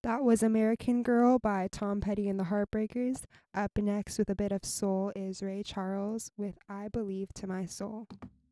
That was American Girl by Tom Petty and the Heartbreakers. Up next with a bit of soul is Ray Charles with I Believe to My Soul.